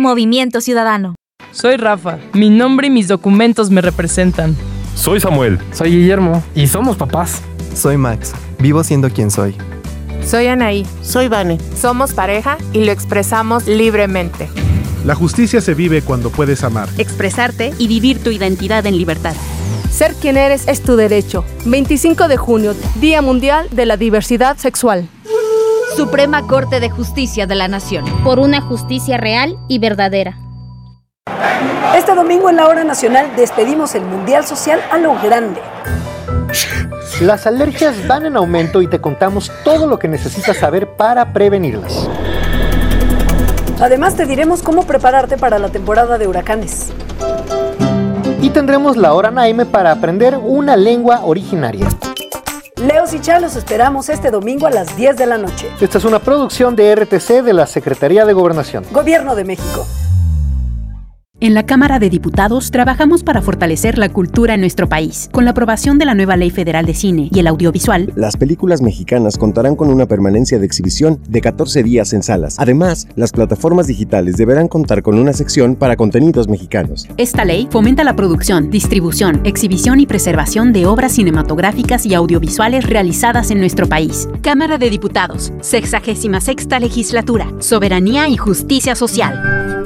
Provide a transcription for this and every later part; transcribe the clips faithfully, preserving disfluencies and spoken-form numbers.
Movimiento Ciudadano. Soy Rafa. Mi nombre y mis documentos me representan. Soy Samuel. Soy Guillermo. Y somos papás. Soy Max. Vivo siendo quien soy. Soy Anaí. Soy Vane. Somos pareja y lo expresamos libremente. La justicia se vive cuando puedes amar, expresarte y vivir tu identidad en libertad. Ser quien eres es tu derecho. veinticinco de junio, Día Mundial de la Diversidad Sexual. Suprema Corte de Justicia de la Nación. Por una justicia real y verdadera. Este domingo en la Hora Nacional despedimos el Mundial Social a lo grande. Las alergias van en aumento y te contamos todo lo que necesitas saber para prevenirlas. Además te diremos cómo prepararte para la temporada de huracanes. Y tendremos la Hora Naime para aprender una lengua originaria. Leos y Chá los esperamos este domingo a las diez de la noche. Esta es una producción de R T C de la Secretaría de Gobernación. Gobierno de México. En la Cámara de Diputados trabajamos para fortalecer la cultura en nuestro país. Con la aprobación de la nueva Ley Federal de Cine y el Audiovisual, las películas mexicanas contarán con una permanencia de exhibición de catorce días en salas. Además, las plataformas digitales deberán contar con una sección para contenidos mexicanos. Esta ley fomenta la producción, distribución, exhibición y preservación de obras cinematográficas y audiovisuales realizadas en nuestro país. Cámara de Diputados, sexagésima sexta Legislatura, Soberanía y Justicia Social.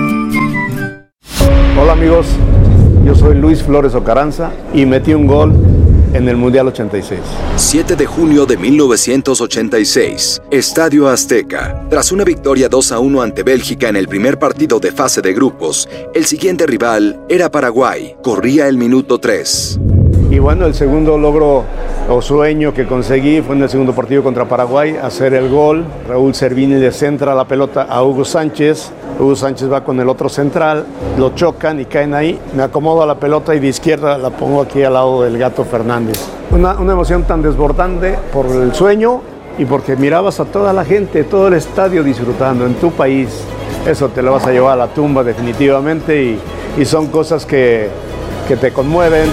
Hola amigos, yo soy Luis Flores Ocaranza y metí un gol en el Mundial ochenta y seis. siete de junio de mil novecientos ochenta y seis, Estadio Azteca. Tras una victoria dos a uno ante Bélgica en el primer partido de fase de grupos, el siguiente rival era Paraguay. Corría el minuto tres. Y bueno, el segundo logro o sueño que conseguí fue en el segundo partido contra Paraguay, hacer el gol. Raúl Servini le centra la pelota a Hugo Sánchez. Hugo Sánchez va con el otro central, lo chocan y caen ahí. Me acomodo a la pelota y de izquierda la pongo aquí al lado del Gato Fernández. Una, una emoción tan desbordante por el sueño y porque mirabas a toda la gente, todo el estadio disfrutando en tu país. Eso te lo vas a llevar a la tumba definitivamente y, y son cosas que, que te conmueven.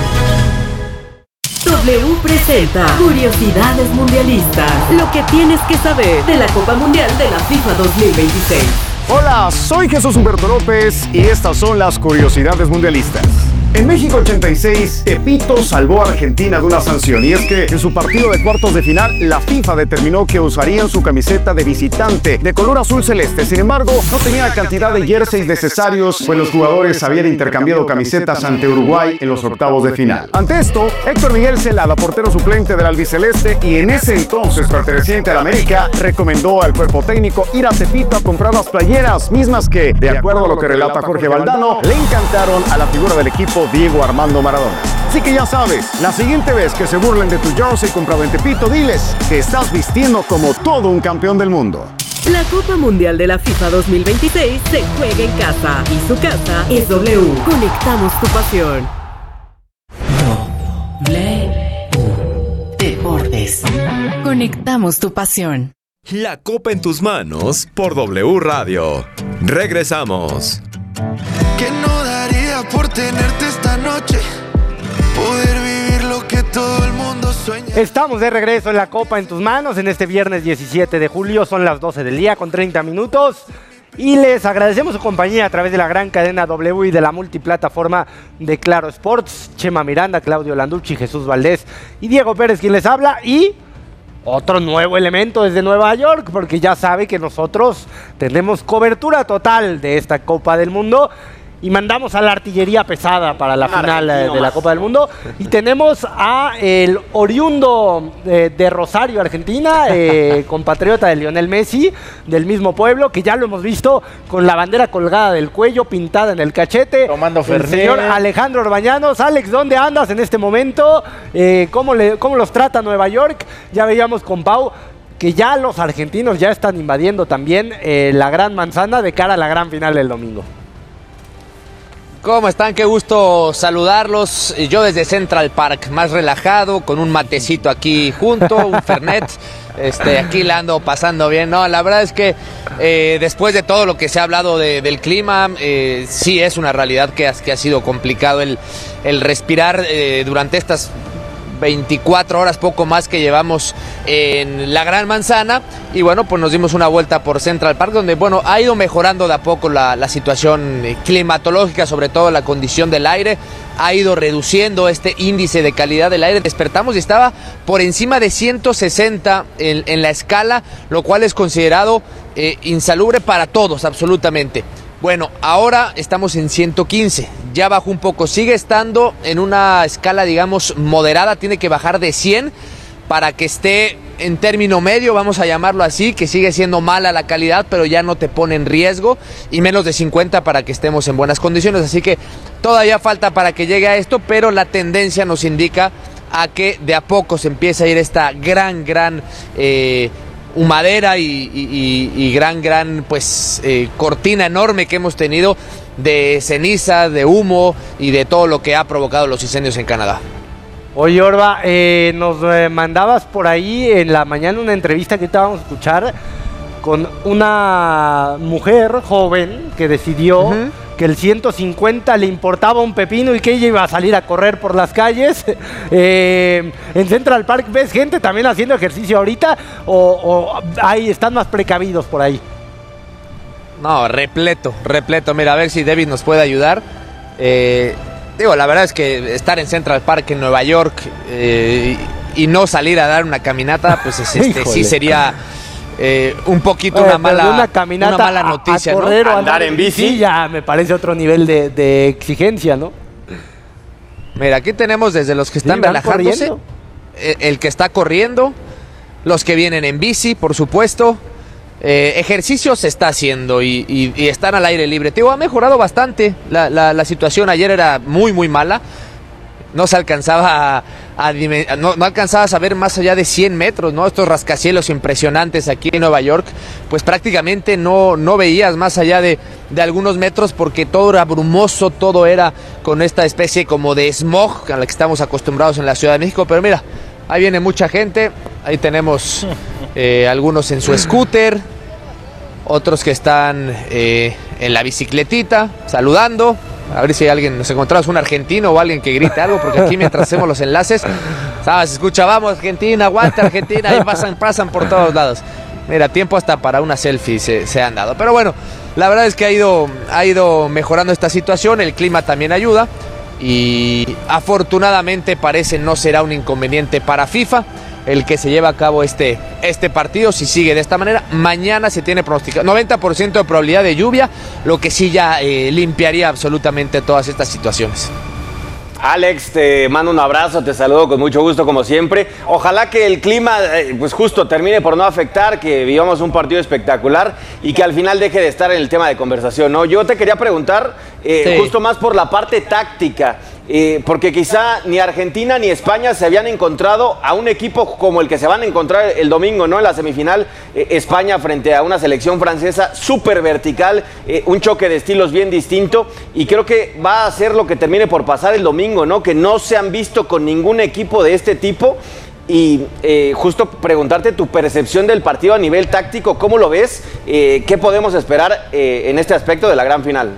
W presenta Curiosidades Mundialistas. Lo que tienes que saber de la Copa Mundial de la FIFA dos mil veintiséis. Hola, soy Jesús Humberto López y estas son las Curiosidades Mundialistas. En México ochenta y seis, Tepito salvó a Argentina de una sanción y es que en su partido de cuartos de final, la FIFA determinó que usarían su camiseta de visitante de color azul celeste. Sin embargo, no tenía la cantidad de jerseys necesarios, pues los jugadores habían intercambiado camisetas ante Uruguay en los octavos de final. Ante esto, Héctor Miguel Celada, portero suplente del albiceleste y en ese entonces perteneciente al América, recomendó al cuerpo técnico ir a Tepito a comprar las playeras, mismas que, de acuerdo a lo que relata Jorge Valdano, le encantaron a la figura del equipo Diego Armando Maradona. Así que ya sabes, la siguiente vez que se burlen de tu jersey comprado en Tepito, diles que estás vistiendo como todo un campeón del mundo. La Copa Mundial de la FIFA dos mil veintiséis se juega en casa y su casa es W. Conectamos tu pasión. W Deportes. Conectamos tu pasión. La Copa en tus manos por W Radio. Regresamos. ¿Qué no daría por tenerte esta noche? Poder vivir lo que todo el mundo sueña. Estamos de regreso en la Copa en tus manos en este viernes diecisiete de julio. Son las doce del día con treinta minutos. Y les agradecemos su compañía a través de la gran cadena W y de la multiplataforma de Claro Sports. Chema Miranda, Claudio Landucci, Jesús Valdés y Diego Pérez quien les habla. Y otro nuevo elemento desde Nueva York, porque ya sabe que nosotros tenemos cobertura total de esta Copa del Mundo y mandamos a la artillería pesada para la final de la Copa del Mundo. Y tenemos a el oriundo de, de Rosario, Argentina, eh, compatriota de Lionel Messi, del mismo pueblo, que ya lo hemos visto con la bandera colgada del cuello, pintada en el cachete. Tomando Fernet. El señor Alejandro Orbañanos. Alex, ¿dónde andas en este momento? Eh, ¿cómo, le, ¿Cómo los trata Nueva York? Ya veíamos con Pau que ya los argentinos ya están invadiendo también eh, la Gran Manzana de cara a la gran final del domingo. ¿Cómo están? Qué gusto saludarlos. Yo desde Central Park, más relajado, con un matecito aquí junto, un Fernet. Este, aquí la ando pasando bien. No, la verdad es que eh, después de todo lo que se ha hablado de, del clima, eh, sí es una realidad que ha, que ha sido complicado el, el respirar eh, durante estas veinticuatro horas, poco más que llevamos en la Gran Manzana. Y bueno, pues nos dimos una vuelta por Central Park, donde bueno, ha ido mejorando de a poco la, la situación climatológica, sobre todo la condición del aire. Ha ido reduciendo este índice de calidad del aire. Despertamos y estaba por encima de ciento sesenta en, en la escala, lo cual es considerado eh, insalubre para todos, absolutamente. Bueno, ahora estamos en ciento quince, ya bajó un poco, sigue estando en una escala, digamos, moderada, tiene que bajar de cien para que esté en término medio, vamos a llamarlo así, que sigue siendo mala la calidad, pero ya no te pone en riesgo, y menos de cincuenta para que estemos en buenas condiciones, así que todavía falta para que llegue a esto, pero la tendencia nos indica a que de a poco se empieza a ir esta gran, gran eh, humadera y, y, y, y gran, gran, pues, eh, cortina enorme que hemos tenido de ceniza, de humo y de todo lo que ha provocado los incendios en Canadá. Oye, Orba, eh, nos eh, mandabas por ahí en la mañana una entrevista que estábamos a escuchar con una mujer joven que decidió uh-huh. que el ciento cincuenta le importaba un pepino y que ella iba a salir a correr por las calles. Eh, ¿En Central Park ves gente también haciendo ejercicio ahorita o, o ahí están más precavidos por ahí? No, repleto, repleto. Mira, a ver si David nos puede ayudar. Eh, digo, la verdad es que estar en Central Park en Nueva York eh, y, y no salir a dar una caminata, pues es, este, sí sería... Eh, un poquito eh, una, mala, una, caminata una mala noticia, a, a correr, ¿no? O andar en bici, bici ya me parece otro nivel de, de exigencia, ¿no? Mira, aquí tenemos desde los que están sí, relajándose, el, el que está corriendo, los que vienen en bici, por supuesto. Eh, ejercicio se está haciendo y, y, y están al aire libre. Tío, ha mejorado bastante la, la, la situación. Ayer era muy, muy mala. No se alcanzaba a, a no, no alcanzabas a ver más allá de cien metros, ¿no? Estos rascacielos impresionantes aquí en Nueva York, pues prácticamente no, no veías más allá de, de algunos metros porque todo era brumoso, todo era con esta especie como de smog a la que estamos acostumbrados en la Ciudad de México. Pero mira, ahí viene mucha gente, ahí tenemos eh, algunos en su scooter, otros que están eh, en la bicicletita, saludando. A ver si alguien, nos encontramos un argentino o alguien que grite algo, porque aquí mientras hacemos los enlaces, ¿sabes? Se escucha, vamos Argentina, aguanta Argentina, y pasan, pasan por todos lados. Mira, tiempo hasta para una selfie se, se han dado. Pero bueno, la verdad es que ha ido, ha ido mejorando esta situación, el clima también ayuda y afortunadamente parece no será un inconveniente para FIFA el que se lleva a cabo este, este partido. Si sigue de esta manera, mañana se tiene pronosticado noventa por ciento de probabilidad de lluvia, lo que sí ya eh, limpiaría absolutamente todas estas situaciones. Alex, te mando un abrazo, te saludo con mucho gusto como siempre. Ojalá que el clima, eh, pues justo termine por no afectar, que vivamos un partido espectacular y que al final deje de estar en el tema de conversación, ¿no? Yo te quería preguntar, eh, sí. justo más por la parte táctica, eh, porque quizá ni Argentina ni España se habían encontrado a un equipo como el que se van a encontrar el domingo, ¿no? En la semifinal, eh, España frente a una selección francesa súper vertical, eh, un choque de estilos bien distinto, y creo que va a ser lo que termine por pasar el domingo, ¿no? Que no se han visto con ningún equipo de este tipo. Y eh, justo preguntarte tu percepción del partido a nivel táctico, ¿cómo lo ves? Eh, ¿Qué podemos esperar eh, en este aspecto de la gran final?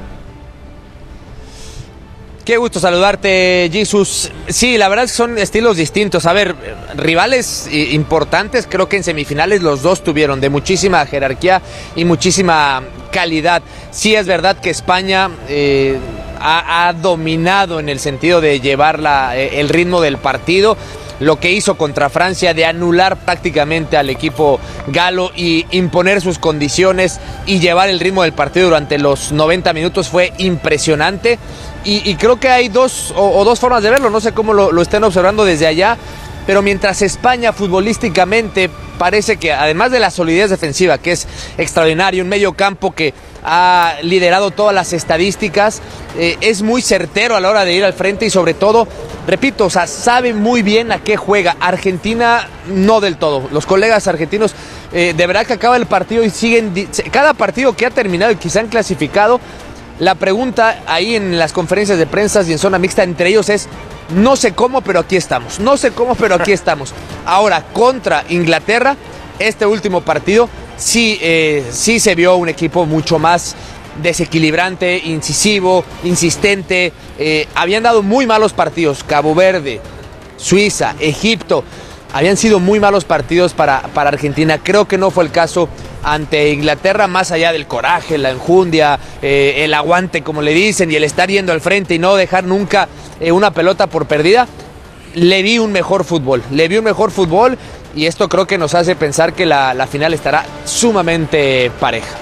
Qué gusto saludarte, Jesus. Sí, la verdad es que son estilos distintos. A ver, rivales importantes, creo que en semifinales los dos tuvieron de muchísima jerarquía y muchísima calidad. Sí es verdad que España eh, ha, ha dominado en el sentido de llevar la, eh, el ritmo del partido. Lo que hizo contra Francia de anular prácticamente al equipo galo y imponer sus condiciones y llevar el ritmo del partido durante los noventa minutos fue impresionante. Y, y creo que hay dos o, o dos formas de verlo, no sé cómo lo, lo estén observando desde allá, pero mientras España futbolísticamente parece que además de la solidez defensiva, que es extraordinario, un medio campo que ha liderado todas las estadísticas, eh, es muy certero a la hora de ir al frente y sobre todo, repito, o sea, sabe muy bien a qué juega. Argentina no del todo, los colegas argentinos eh, de verdad que acaba el partido y siguen, cada partido que ha terminado y que se han clasificado, la pregunta ahí en las conferencias de prensa y en zona mixta entre ellos es: no sé cómo, pero aquí estamos. No sé cómo, pero aquí estamos. Ahora, contra Inglaterra, este último partido, sí, eh, sí se vio un equipo mucho más desequilibrante, incisivo, insistente. Eh, habían dado muy malos partidos. Cabo Verde, Suiza, Egipto. Habían sido muy malos partidos para, para Argentina. Creo que no fue el caso ante Inglaterra, más allá del coraje, la enjundia, eh, el aguante, como le dicen, y el estar yendo al frente y no dejar nunca eh, una pelota por perdida. Le vi un mejor fútbol, le vi un mejor fútbol y esto creo que nos hace pensar que la, la final estará sumamente pareja.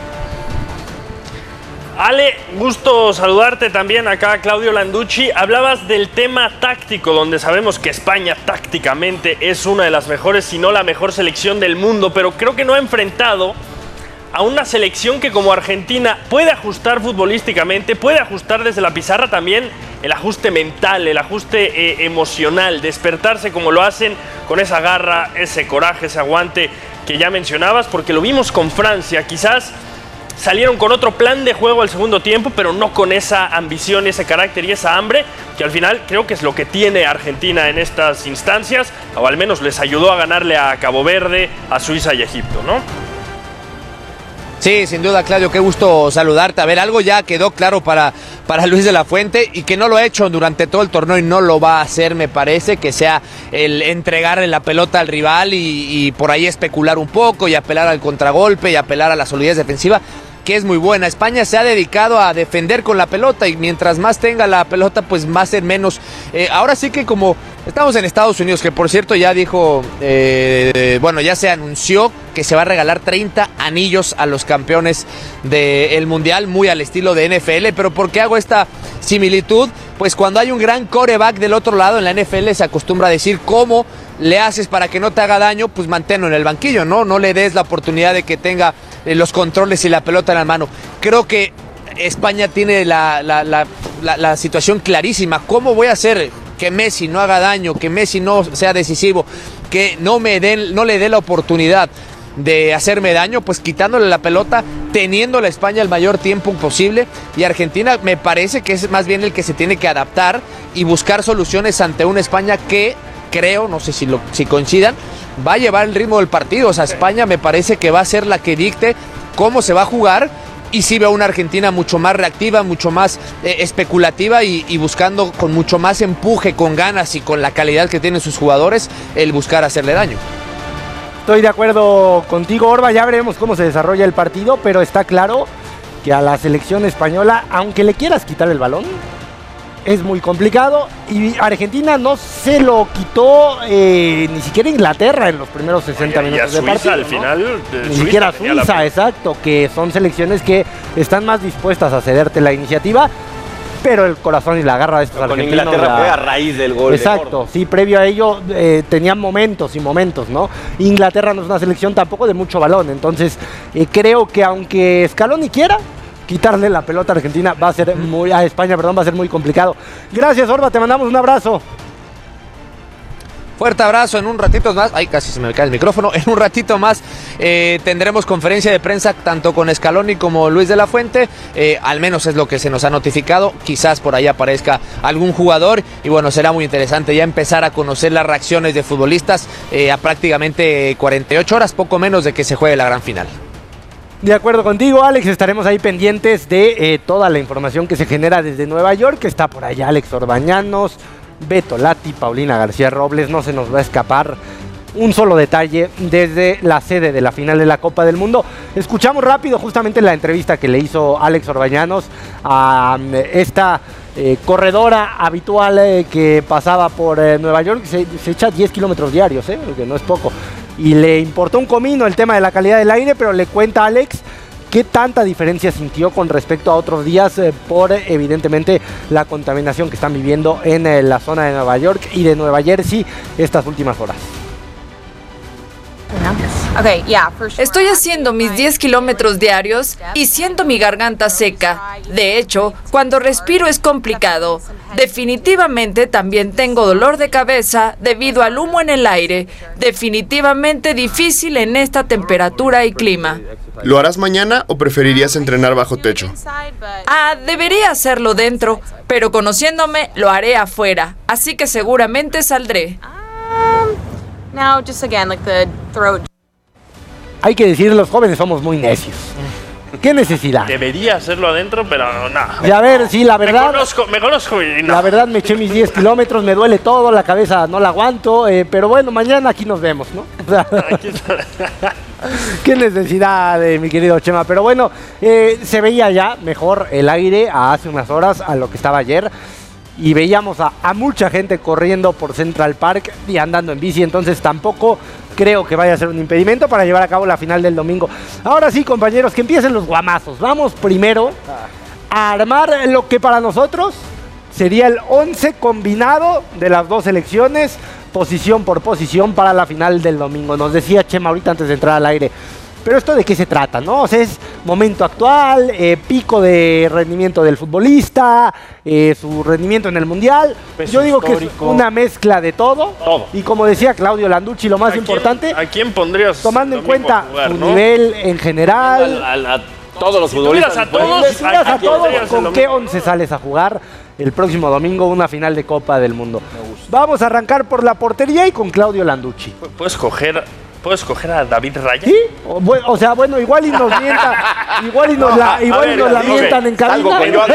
Ale, gusto saludarte también acá, Claudio Landucci. Hablabas del tema táctico, donde sabemos que España tácticamente es una de las mejores, si no la mejor selección del mundo, pero creo que no ha enfrentado a una selección que como Argentina puede ajustar futbolísticamente, puede ajustar desde la pizarra también el ajuste mental, el ajuste eh, emocional, despertarse como lo hacen con esa garra, ese coraje, ese aguante que ya mencionabas, porque lo vimos con Francia, quizás salieron con otro plan de juego al segundo tiempo, pero no con esa ambición, ese carácter y esa hambre, que al final creo que es lo que tiene Argentina en estas instancias, o al menos les ayudó a ganarle a Cabo Verde, a Suiza y a Egipto, ¿no? Sí, sin duda, Claudio, qué gusto saludarte. A ver, algo ya quedó claro para, para Luis de la Fuente y que no lo ha hecho durante todo el torneo y no lo va a hacer, me parece, que sea el entregarle la pelota al rival y, y por ahí especular un poco y apelar al contragolpe y apelar a la solidez defensiva, que es muy buena. España se ha dedicado a defender con la pelota y mientras más tenga la pelota, pues más en menos. Eh, ahora sí que como estamos en Estados Unidos, que por cierto ya dijo, eh, bueno, ya se anunció que se va a regalar treinta anillos a los campeones del Mundial, muy al estilo de N F L, pero ¿por qué hago esta similitud? Pues cuando hay un gran quarterback del otro lado en la N F L se acostumbra a decir cómo le haces para que no te haga daño, pues manténlo en el banquillo, ¿no? No le des la oportunidad de que tenga eh, los controles y la pelota en la mano. Creo que España tiene la, la, la, la, la situación clarísima. ¿Cómo voy a hacer que Messi no haga daño, que Messi no sea decisivo, que no me den, no le dé la oportunidad de hacerme daño? Pues quitándole la pelota, teniendo la España el mayor tiempo posible, y Argentina me parece que es más bien el que se tiene que adaptar y buscar soluciones ante una España que creo, no sé si, lo, si coincidan, va a llevar el ritmo del partido. O sea, España me parece que va a ser la que dicte cómo se va a jugar, y sí veo a una Argentina mucho más reactiva, mucho más eh, especulativa y, y buscando con mucho más empuje, con ganas y con la calidad que tienen sus jugadores, el buscar hacerle daño. Estoy de acuerdo contigo, Orba, ya veremos cómo se desarrolla el partido, pero está claro que a la selección española, aunque le quieras quitar el balón, es muy complicado, y Argentina no se lo quitó eh, ni siquiera Inglaterra en los primeros sesenta minutos y a Suiza, de partido, al ¿no? final, de Ni Suiza siquiera Suiza, la... exacto, que son selecciones que están más dispuestas a cederte la iniciativa, pero el corazón y la garra de estos Pero argentinos... Con Inglaterra la... fue a raíz del gol. Exacto, sí, previo a ello eh, tenían momentos y momentos, ¿no? Inglaterra no es una selección tampoco de mucho balón, entonces eh, creo que aunque Scaloni quiera quitarle la pelota a Argentina, va a ser muy, a España, perdón, va a ser muy complicado. Gracias, Orba, te mandamos un abrazo. Fuerte abrazo, en un ratito más, ay, casi se me cae el micrófono, en un ratito más eh, tendremos conferencia de prensa tanto con Scaloni como Luis de la Fuente, eh, al menos es lo que se nos ha notificado, quizás por ahí aparezca algún jugador, y bueno, será muy interesante ya empezar a conocer las reacciones de futbolistas eh, a prácticamente cuarenta y ocho horas, poco menos de que se juegue la gran final. De acuerdo contigo, Alex, estaremos ahí pendientes de eh, toda la información que se genera desde Nueva York, que está por allá Alex Orbañanos, Beto Lati, Paulina García Robles, no se nos va a escapar un solo detalle desde la sede de la final de la Copa del Mundo. Escuchamos rápido justamente la entrevista que le hizo Alex Orbañanos a um, esta eh, corredora habitual eh, que pasaba por eh, Nueva York, se, se echa diez kilómetros diarios, eh, que no es poco. Y le importó un comino el tema de la calidad del aire, pero le cuenta a Alex qué tanta diferencia sintió con respecto a otros días eh, por eh, evidentemente la contaminación que están viviendo en eh, la zona de Nueva York y de Nueva Jersey estas últimas horas. Estoy haciendo mis diez kilómetros diarios y siento mi garganta seca. De hecho, cuando respiro es complicado. Definitivamente también tengo dolor de cabeza debido al humo en el aire. Definitivamente difícil en esta temperatura y clima. ¿Lo harás mañana o preferirías entrenar bajo techo? Ah, debería hacerlo dentro, pero conociéndome lo haré afuera, así que seguramente saldré. Hay que decir, los jóvenes somos muy necios. ¿Qué necesidad? Debería hacerlo adentro, pero nada. Y a ver, sí, la verdad. Me conozco, me conozco y no. La verdad me eché mis diez kilómetros, me duele todo, la cabeza no la aguanto, eh, pero bueno, mañana aquí nos vemos, ¿no? O sea, qué necesidad, eh, mi querido Chema. Pero bueno, eh, se veía ya mejor el aire a hace unas horas a lo que estaba ayer. Y veíamos a, a mucha gente corriendo por Central Park y andando en bici, entonces tampoco creo que vaya a ser un impedimento para llevar a cabo la final del domingo. Ahora sí, compañeros, que empiecen los guamazos. Vamos primero a armar lo que para nosotros sería el once combinado de las dos selecciones, posición por posición para la final del domingo. Nos decía Chema ahorita antes de entrar al aire. Pero esto de qué se trata, ¿no? O sea, es momento actual, eh, pico de rendimiento del futbolista, eh, su rendimiento en el Mundial. Peso Yo digo histórico. Que es una mezcla de todo. todo. Y como decía Claudio Landucci, lo más ¿A importante... Quién, ¿A quién pondrías? Tomando en cuenta jugar, su ¿no? nivel en general... A, a, a todos los si futbolistas. A todos, si a, a todos ¿con qué domingo? once sales a jugar el próximo domingo una final de Copa del Mundo? Vamos a arrancar por la portería y con Claudio Landucci. ¿Puedes coger... ¿Puedes coger a David Raya? Sí, o, bueno, o sea, bueno, igual y nos mientan, igual y nos la, igual ver, y nos la mientan en cabina.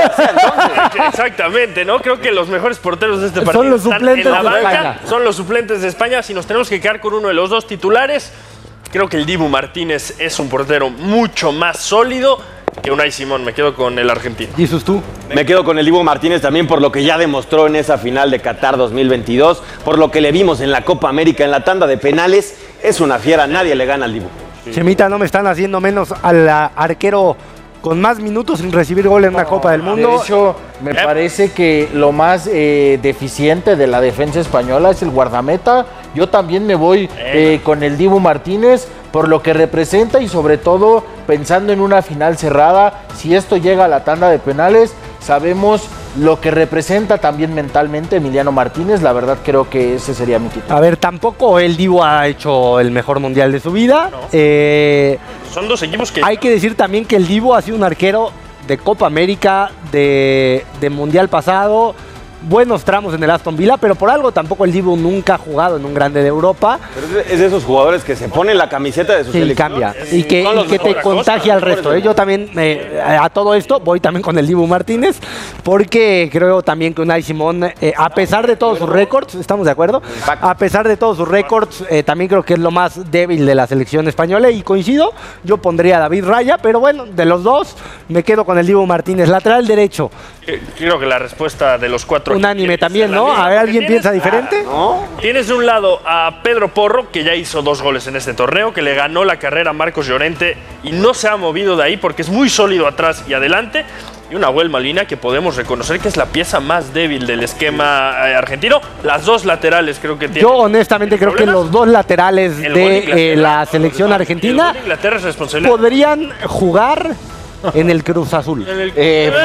Exactamente, ¿no? Creo que los mejores porteros de este partido son los suplentes están en la de banca, España. Son los suplentes de España. Si nos tenemos que quedar con uno de los dos titulares, creo que el Dibu Martínez es un portero mucho más sólido que Unai Simón. Me quedo con el argentino. ¿Jesús tú? Me quedo con el Dibu Martínez también por lo que ya demostró en esa final de Qatar dos mil veintidós, por lo que le vimos en la Copa América en la tanda de penales. Es una fiera, nadie le gana al Dibu. Sí. Chemita, no me están haciendo menos al arquero con más minutos sin recibir gol en una no, Copa del Mundo. De hecho, me ¿Eh? parece que lo más eh, deficiente de la defensa española es el guardameta. Yo también me voy eh, con el Dibu Martínez por lo que representa y sobre todo pensando en una final cerrada. Si esto llega a la tanda de penales, sabemos lo que representa también mentalmente Emiliano Martínez. La verdad creo que ese sería mi título. A ver, tampoco el Dibu ha hecho el mejor mundial de su vida. No. Eh, Son dos equipos que... Hay que decir también que el Dibu ha sido un arquero de Copa América, de, de mundial pasado, buenos tramos en el Aston Villa, pero por algo tampoco el Dibu nunca ha jugado en un grande de Europa. Pero es de esos jugadores que se ponen la camiseta de su sí, selección. cambia. Y que, y que te contagia al resto. ¿eh? Yo también, eh, a todo esto, voy también con el Dibu Martínez, porque creo también que Unai Simón, eh, a pesar de todos sus récords, ¿estamos de acuerdo? A pesar de todos sus récords, eh, también creo que es lo más débil de la selección española, y coincido, yo pondría a David Raya, pero bueno, de los dos, me quedo con el Dibu Martínez, lateral derecho. Creo que la respuesta de los cuatro... Unánime también, ¿no? A ver, ¿alguien piensa diferente? Ah, ¿no? Tienes de un lado a Pedro Porro, que ya hizo dos goles en este torneo, que le ganó la carrera a Marcos Llorente y no se ha movido de ahí porque es muy sólido atrás y adelante. Y una Nahuel Molina que podemos reconocer que es la pieza más débil del esquema eh, argentino. Las dos laterales creo que tienen... Yo honestamente creo problemas. que los dos laterales de, de eh, la selección argentina el Inglaterra es responsabilidad. podrían jugar... en el Cruz Azul. En el...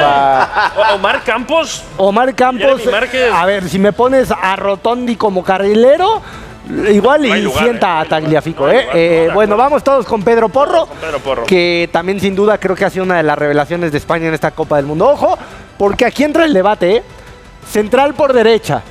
Epa. Omar Campos. Omar Campos. A ver, si me pones a Rotondi como carrilero, igual no y lugar, sienta eh. a Tagliafico. No eh. Lugar, eh, no, bueno, vamos todos con Pedro Porro, con Pedro Porro, que también sin duda creo que ha sido una de las revelaciones de España en esta Copa del Mundo. Ojo, porque aquí entra el debate, ¿eh? Central por derecha.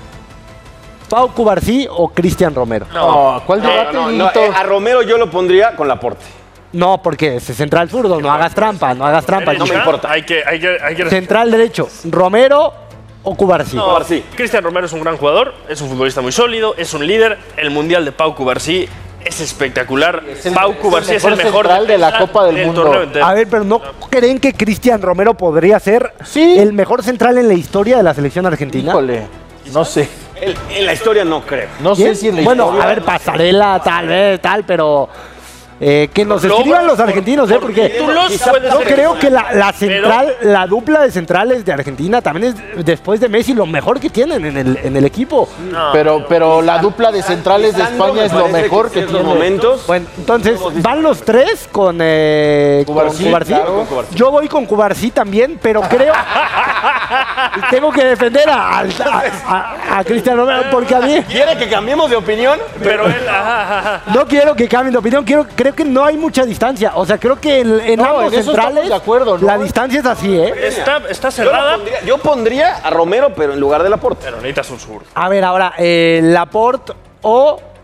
Pau Cubarsí o Cristian Romero. No, ¿cuál debate? No, no, no, eh, a Romero yo lo pondría con Laporte. No, porque es central zurdo, no hagas trampa, no hagas trampa. No me importa. Hay que, hay que, hay que... Central derecho, Romero o Cubarsí. No, Cubarsí. Cristian Romero es un gran jugador, es un futbolista muy sólido, es un líder. El mundial de Pau Cubarsí es espectacular. Es el, Pau Cubarsí es el mejor, es el mejor de la Copa del, del Mundo. A ver, pero ¿no creen que Cristian Romero podría ser sí. el mejor central en la historia de la selección argentina? Híjole, no sé. El, en la historia no creo. No ¿Quién? sé si en la bueno, historia. Bueno, a ver, pasarela, tal vez, tal, pero... Eh, que nos escriban los argentinos, ¿eh? Porque yo creo que la, la central, pero, la dupla de centrales de Argentina también es, después de Messi, lo mejor que tienen en el, en el equipo. No, pero, pero la dupla de centrales de España es lo mejor que, que tiene. Momentos. Bueno, entonces, ¿van los tres con, eh, Cubarsí, con Cubarsí? Claro, con Cubarsí? Yo voy con Cubarsí también, pero creo... tengo que defender a, a, a, a Cristian Romero, porque a mí... ¿Quiere que cambiemos de opinión? Pero él... No quiero que cambien de opinión, quiero, creo que no hay mucha distancia. O sea, creo que en, en no, ambos en centrales de acuerdo, ¿no? la distancia es así, ¿eh? Está, está cerrada. Yo pondría, yo pondría a Romero, pero en lugar de Laporte. Pero necesitas un sur. A ver, ahora, eh, Laporte o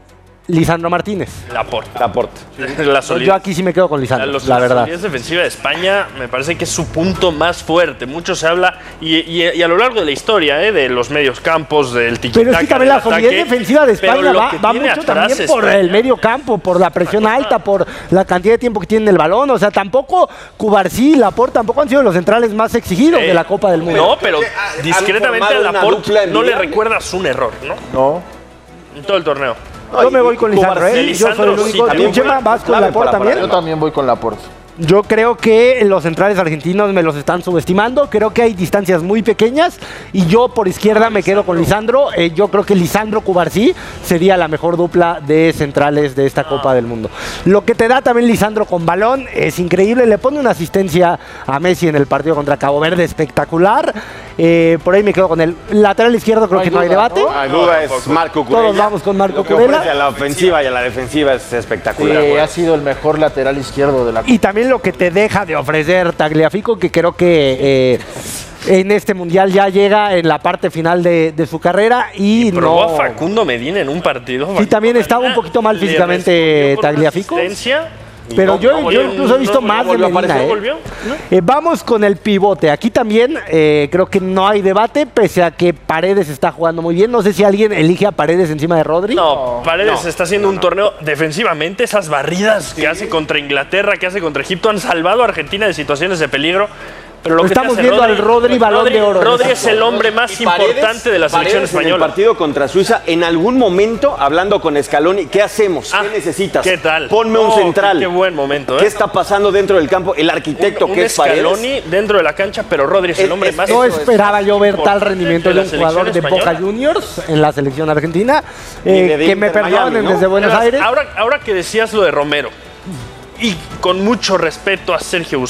Lisandro Martínez. Laporte. Laporte. La solidez. Yo aquí sí me quedo con Lisandro, Los, la la verdad. solidez defensiva de España me parece que es su punto más fuerte. Mucho se habla, y, y, y a lo largo de la historia, ¿eh? de los medios campos, del tiki-taka. Pero es que también la solidez ataque, defensiva de España va, va mucho también por España. el medio campo, por la presión alta, por la cantidad de tiempo que tienen el balón. O sea, tampoco Cubarsí y Laporte tampoco han sido los centrales más exigidos Eh, de la Copa del Mundo. No, pero discretamente a Laporte no le recuerdas un error, ¿no? No. En todo el torneo. Yo me voy con Lisandro, ¿eh? Yo soy el único. ¿Tú, Chema, vas con Laporte también? Yo también voy con Laporte. Yo creo que los centrales argentinos me los están subestimando. Creo que hay distancias muy pequeñas. Y yo por izquierda me quedo con Lisandro. Eh, yo creo que Lisandro Cubarsí sería la mejor dupla de centrales de esta Copa del Mundo. Lo que te da también Lisandro con balón es increíble. Le pone una asistencia a Messi en el partido contra Cabo Verde espectacular. Eh, por ahí me quedo con el lateral izquierdo. Creo no que no duda, hay debate. No hay duda, es Marco Curella. Todos vamos con Marco Lo que Curella. ofrece a la ofensiva y a la defensiva es espectacular. Sí, pues. ha sido el mejor lateral izquierdo de la Y también lo que te deja de ofrecer Tagliafico, que creo que eh, en este mundial ya llega en la parte final de, de su carrera y, Y probó no. a Facundo Medina en un partido. Sí, también estaba un poquito mal Le físicamente respondió por una Tagliafico. asistencia. Pero No, yo, no yo volvió, incluso he visto no, más no de volvió a Medina. aparecer, ¿eh? ¿volvió? ¿No? Eh, vamos con el pivote. Aquí también eh, creo que no hay debate, pese a que Paredes está jugando muy bien. No sé si alguien elige a Paredes encima de Rodri. No, Paredes No. está haciendo un torneo defensivamente. Esas barridas que hace contra Inglaterra, que hace contra Egipto, han salvado a Argentina de situaciones de peligro. Pero lo que Estamos te hace viendo al Rodri Balón Rodri, de Oro. Rodri es el hombre más Y Paredes- importante de la selección Paredes en española. el partido contra Suiza, en algún momento, hablando con Scaloni, ¿qué hacemos? ¿Qué necesitas? ¿Qué tal? Ponme un Oh, central. Qué, qué buen momento, ¿eh? ¿Qué está pasando dentro del campo? El arquitecto un que es Paredes. Scaloni dentro de la cancha, pero Rodri es el hombre más No esperaba yo ver tal importante rendimiento de la un jugador de selección Boca española. Juniors en la selección argentina. Y Eh, de que me Inter perdonen Miami, ¿no? desde Buenos Además, Aires. Ahora, ahora que decías lo de Romero, y con mucho respeto a Sergio